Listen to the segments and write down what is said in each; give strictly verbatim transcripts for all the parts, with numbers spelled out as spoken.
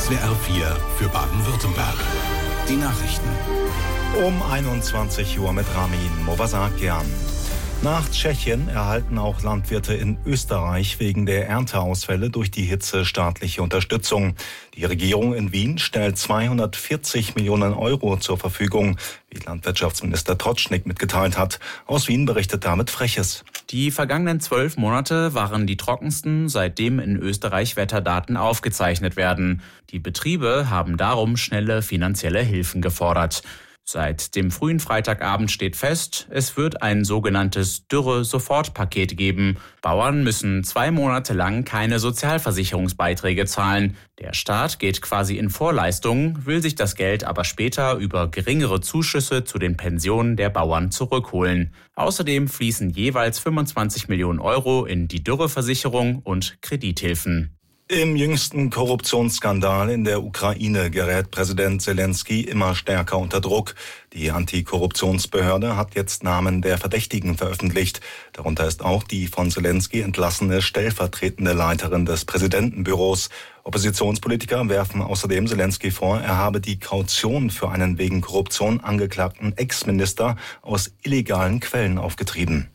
S W R vier für Baden-Württemberg. Die Nachrichten. Um einundzwanzig Uhr mit Ramin Movasakian. Nach Tschechien erhalten auch Landwirte in Österreich wegen der Ernteausfälle durch die Hitze staatliche Unterstützung. Die Regierung in Wien stellt zweihundertvierzig Millionen Euro zur Verfügung, wie Landwirtschaftsminister Totschnig mitgeteilt hat. Aus Wien berichtet David Freches. Die vergangenen zwölf Monate waren die trockensten, seitdem in Österreich Wetterdaten aufgezeichnet werden. Die Betriebe haben darum schnelle finanzielle Hilfen gefordert. Seit dem frühen Freitagabend steht fest, es wird ein sogenanntes Dürre-Sofortpaket geben. Bauern müssen zwei Monate lang keine Sozialversicherungsbeiträge zahlen. Der Staat geht quasi in Vorleistung, will sich das Geld aber später über geringere Zuschüsse zu den Pensionen der Bauern zurückholen. Außerdem fließen jeweils fünfundzwanzig Millionen Euro in die Dürreversicherung und Kredithilfen. Im jüngsten Korruptionsskandal in der Ukraine gerät Präsident Selenskyj immer stärker unter Druck. Die Antikorruptionsbehörde hat jetzt Namen der Verdächtigen veröffentlicht. Darunter ist auch die von Selenskyj entlassene stellvertretende Leiterin des Präsidentenbüros. Oppositionspolitiker werfen außerdem Selenskyj vor, er habe die Kaution für einen wegen Korruption angeklagten Ex-Minister aus illegalen Quellen aufgetrieben.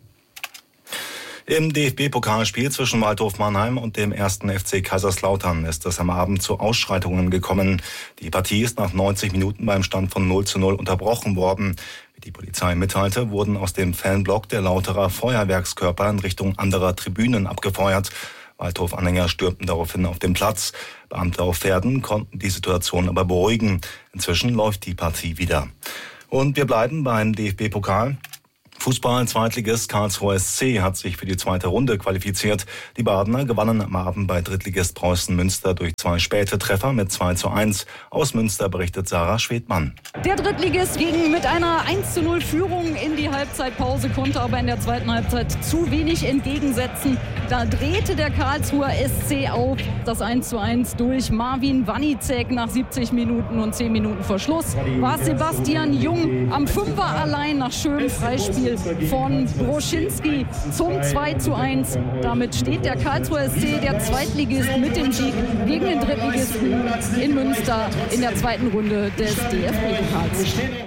Im D F B-Pokalspiel zwischen Waldhof Mannheim und dem ersten F C Kaiserslautern ist es am Abend zu Ausschreitungen gekommen. Die Partie ist nach neunzig Minuten beim Stand von null zu null unterbrochen worden. Wie die Polizei mitteilte, wurden aus dem Fanblock der Lauterer Feuerwerkskörper in Richtung anderer Tribünen abgefeuert. Waldhof-Anhänger stürmten daraufhin auf den Platz. Beamte auf Pferden konnten die Situation aber beruhigen. Inzwischen läuft die Partie wieder. Und wir bleiben beim D F B-Pokal. Fußball-Zweitligist Karlsruhe S C hat sich für die zweite Runde qualifiziert. Die Badener gewannen am Abend bei Drittligist Preußen Münster durch zwei späte Treffer mit zwei zu eins. Aus Münster berichtet Sarah Schwedmann. Der Drittligist ging mit einer eins zu null Führung in die Halbzeitpause, konnte aber in der zweiten Halbzeit zu wenig entgegensetzen. Da drehte der Karlsruher S C auf. Das eins zu eins durch Marvin Wanicek nach siebzig Minuten und zehn Minuten vor Schluss war Sebastian Jung am Fünfer allein nach schönem Freispiel von Broschinski zum zwei zu eins. Damit steht der Karlsruher S C, der Zweitligist, mit dem Sieg gegen den Drittligisten in Münster in der zweiten Runde des D F B-Pokals.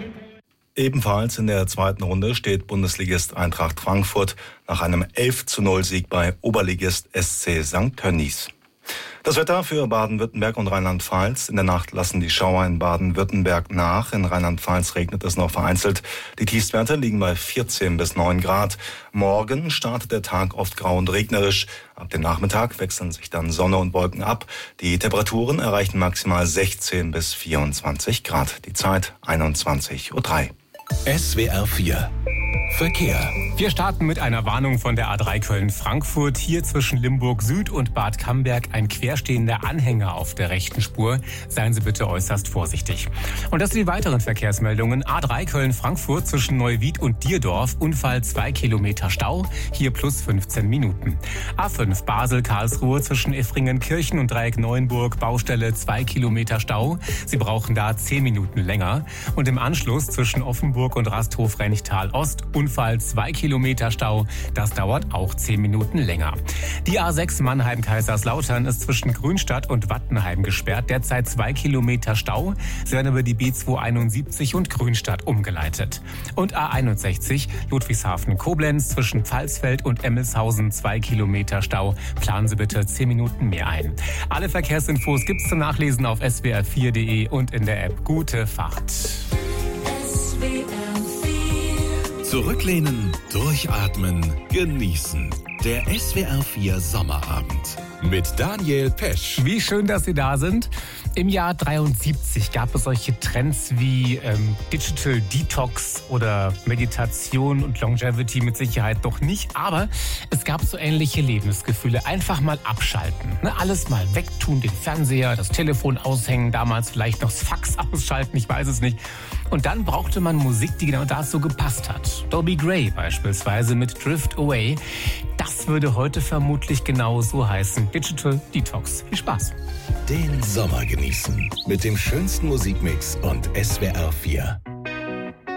Ebenfalls in der zweiten Runde steht Bundesligist Eintracht Frankfurt nach einem elf zu null Sieg bei Oberligist S C Sankt Tönnies. Das Wetter für Baden-Württemberg und Rheinland-Pfalz. In der Nacht lassen die Schauer in Baden-Württemberg nach. In Rheinland-Pfalz regnet es noch vereinzelt. Die Tiefstwerte liegen bei vierzehn bis neun Grad. Morgen startet der Tag oft grau und regnerisch. Ab dem Nachmittag wechseln sich dann Sonne und Wolken ab. Die Temperaturen erreichen maximal sechzehn bis vierundzwanzig Grad. Die Zeit einundzwanzig Uhr drei. S W R vier Verkehr. Wir starten mit einer Warnung von der A drei Köln-Frankfurt. Hier zwischen Limburg Süd und Bad Camberg ein querstehender Anhänger auf der rechten Spur. Seien Sie bitte äußerst vorsichtig. Und das sind die weiteren Verkehrsmeldungen. A drei Köln-Frankfurt zwischen Neuwied und Dierdorf. Unfall zwei Kilometer Stau. Hier plus fünfzehn Minuten. A fünf Basel-Karlsruhe zwischen Effringen-Kirchen und Dreieck Neuenburg. Baustelle zwei Kilometer Stau. Sie brauchen da zehn Minuten länger. Und im Anschluss zwischen Offenburg und Rasthof-Renchtal-Ost. Unfall zwei Kilometer Stau. Das dauert auch zehn Minuten länger. Die A sechs Mannheim-Kaiserslautern ist zwischen Grünstadt und Wattenheim gesperrt. Derzeit zwei Kilometer Stau. Sie werden über die B zweihunderteinundsiebzig und Grünstadt umgeleitet. Und A einundsechzig Ludwigshafen-Koblenz zwischen Pfalzfeld und Emmelshausen zwei Kilometer Stau. Planen Sie bitte zehn Minuten mehr ein. Alle Verkehrsinfos gibt's zum Nachlesen auf s w r vier punkt d e und in der App. Gute Fahrt. Zurücklehnen, durchatmen, genießen. Der S W R vier Sommerabend mit Daniel Pesch. Wie schön, dass Sie da sind. Im Jahr dreiundsiebzig gab es solche Trends wie ähm, Digital Detox oder Meditation und Longevity mit Sicherheit noch nicht. Aber es gab so ähnliche Lebensgefühle. Einfach mal abschalten. Ne? Alles mal wegtun, den Fernseher, das Telefon aushängen, damals vielleicht noch das Fax ausschalten, ich weiß es nicht. Und dann brauchte man Musik, die genau dazu gepasst hat. Dobie Gray beispielsweise mit Drift Away. Das würde heute vermutlich genau so heißen. Digital Detox. Viel Spaß. Den Sommer genießen mit dem schönsten Musikmix und S W R vier.